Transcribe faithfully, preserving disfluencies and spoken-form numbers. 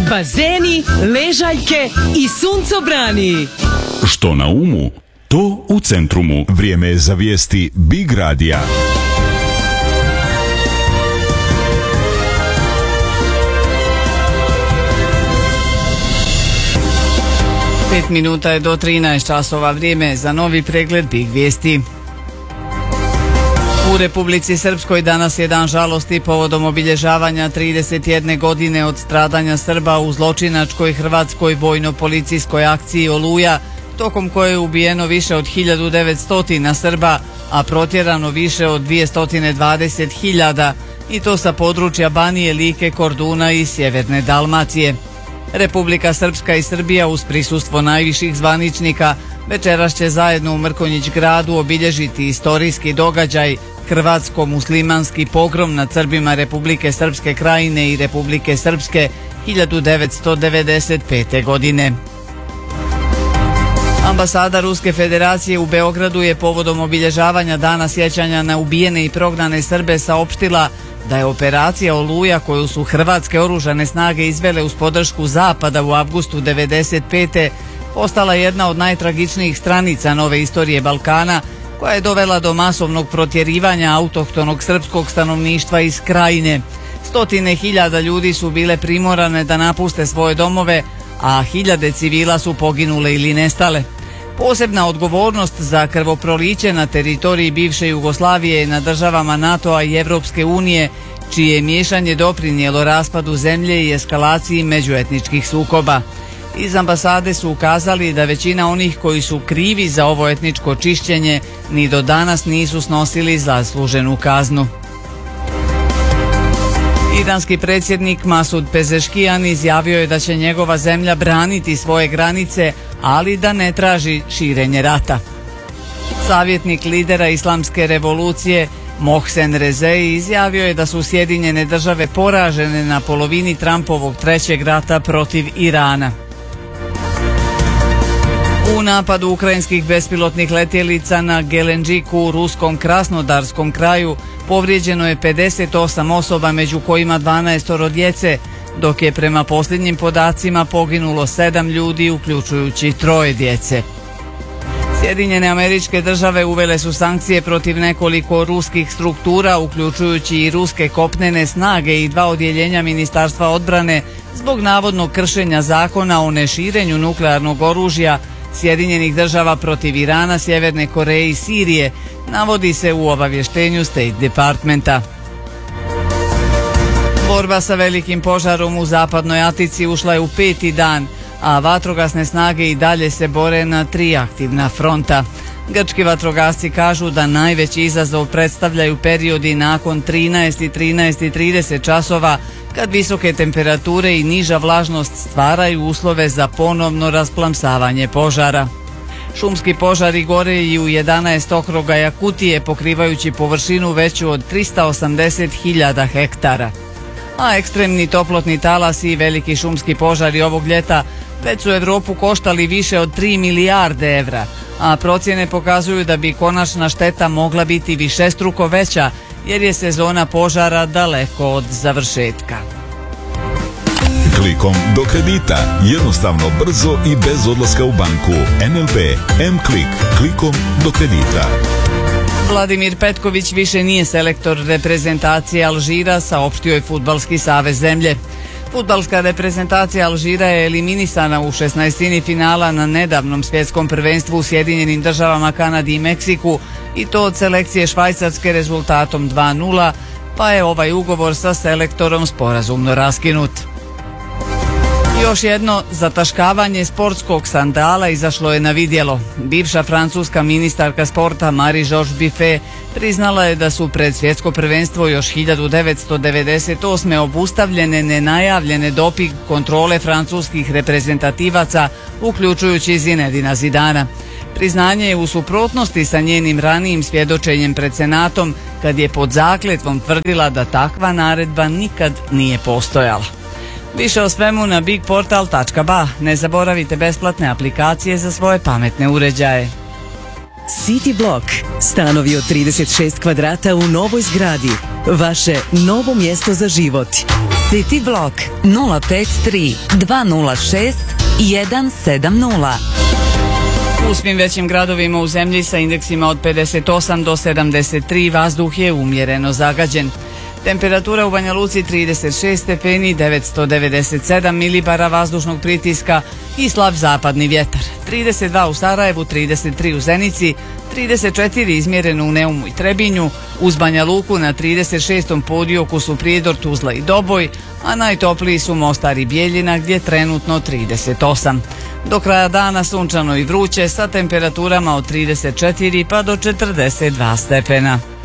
bazeni, ležaljke i suncobrani. Što na umu, to u Centrumu. Vrijeme je za vijesti Big Radija. Pet minuta je do trinaest časova, vrijeme za novi pregled Big vijesti. U Republici Srpskoj danas je dan žalosti povodom obilježavanja trideset jedne godine od stradanja Srba u zločinačkoj hrvatskoj vojno-policijskoj akciji Oluja, tokom koje je ubijeno više od hiljadu devetsto Srba, a protjerano više od dvjesto dvadeset hiljada, i to sa područja Banije, Like, Korduna i sjeverne Dalmacije. Republika Srpska i Srbija uz prisustvo najviših zvaničnika večeras će zajedno u Mrkonjić gradu obilježiti istorijski događaj hrvatsko-muslimanski pogrom nad Srbima Republike Srpske Krajine i Republike Srpske hiljadu devetsto devedeset pete. godine. Ambasada Ruske federacije u Beogradu je povodom obilježavanja dana sjećanja na ubijene i prognane Srbe saopštila da je operacija Oluja, koju su hrvatske oružane snage izvele uz podršku Zapada u avgustu devedeset pete. postala jedna od najtragičnijih stranica nove istorije Balkana, koja je dovela do masovnog protjerivanja autohtonog srpskog stanovništva iz Krajine. Stotine hiljada ljudi su bile primorane da napuste svoje domove, a hiljade civila su poginule ili nestale. Posebna odgovornost za krvoproliće na teritoriji bivše Jugoslavije je na državama NATO-a i Evropske unije, čije je miješanje doprinijelo raspadu zemlje i eskalaciji međuetničkih sukoba. Iz ambasade su ukazali da većina onih koji su krivi za ovo etničko čišćenje ni do danas nisu snosili zasluženu kaznu. Iranski predsjednik Masud Pezeškijan izjavio je da će njegova zemlja braniti svoje granice, ali da ne traži širenje rata. Savjetnik lidera islamske revolucije Mohsen Rezei izjavio je da su Sjedinjene države poražene na polovini Trumpovog trećeg rata protiv Irana. U napadu ukrajinskih bespilotnih letjelica na Gelenđiku u ruskom Krasnodarskom kraju povrijeđeno je pedeset osam osoba, među kojima dvanaest djece, dok je prema posljednjim podacima poginulo sedam ljudi, uključujući troje djece. Sjedinjene Američke Države uvele su sankcije protiv nekoliko ruskih struktura, uključujući i ruske kopnene snage i dva odjeljenja Ministarstva odbrane, zbog navodnog kršenja zakona o neširenju nuklearnog oružja Sjedinjenih Država protiv Irana, Sjeverne Koreje i Sirije, navodi se u obavještenju State Departmenta. Borba sa velikim požarom u zapadnoj Atici ušla je u peti dan, a vatrogasne snage i dalje se bore na tri aktivna fronta. Grčki vatrogasci kažu da najveći izazov predstavljaju periodi nakon trinaest i trinaest i trideset časova, kad visoke temperature i niža vlažnost stvaraju uslove za ponovno rasplamsavanje požara. Šumski požari gore i u jedanaest okruga Jakutije, pokrivajući površinu veću od trista osamdeset hiljada hektara. A ekstremni toplotni talasi i veliki šumski požari ovog ljeta već su Evropu koštali više od tri milijarde evra, a procjene pokazuju da bi konačna šteta mogla biti višestruko veća, jer je sezona požara daleko od završetka. Klikom do kredita. Jednostavno, brzo i bez odlaska u banku. N L B M-Klik. Klikom do kredita. Vladimir Petković više nije selektor reprezentacije Alžira, saopštio je Fudbalski savez zemlje. Fudbalska reprezentacija Alžira je eliminisana u šesnaestini finala na nedavnom svjetskom prvenstvu u Sjedinjenim Državama, Kanadi i Meksiku, i to od selekcije Švajcarske rezultatom dva nula, pa je ovaj ugovor sa selektorom sporazumno raskinut. Još jedno zataškavanje sportskog skandala izašlo je na vidjelo. Bivša francuska ministarka sporta Marie-Georges Buffet priznala je da su pred svjetsko prvenstvo još hiljadu devetsto devedeset osme obustavljene nenajavljene doping kontrole francuskih reprezentativaca, uključujući Zinedina Zidana. Priznanje je u suprotnosti sa njenim ranijim svjedočenjem pred Senatom, kad je pod zakletvom tvrdila da takva naredba nikad nije postojala. Više o svemu na bigportal tačka ba. Ne zaboravite besplatne aplikacije za svoje pametne uređaje. City Block. Stanovi od trideset šest kvadrata u novoj zgradi. Vaše novo mjesto za život. City Block nula pet tri dva nula šest jedan sedam nula. U svim većim gradovima u zemlji sa indeksima od pedeset osam do sedamdeset tri vazduh je umjereno zagađen. Temperatura u Banja Luci trideset šest stepeni, devetsto devedeset sedam milibara vazdušnog pritiska i slab zapadni vjetar. trideset dva u Sarajevu, trideset tri u Zenici, trideset četiri izmjereno u Neumu i Trebinju, uz Banja Luku na trideset šestom podioku su Prijedor, Tuzla i Doboj, a najtopliji su Mostar i Bijeljina gdje trenutno trideset osam. Do kraja dana sunčano i vruće sa temperaturama od trideset četiri pa do četrdeset dva stepena.